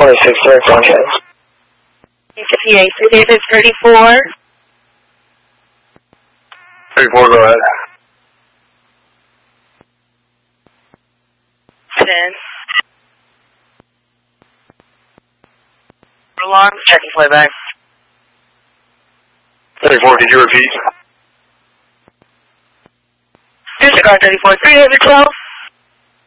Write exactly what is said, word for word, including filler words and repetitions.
twenty-six, direct on ten. fifty-eight, David thirty-four. thirty-four, go ahead. ten. Alarm, checking playback. thirty-four, could you repeat? Disregard thirty-four, three eight twelve.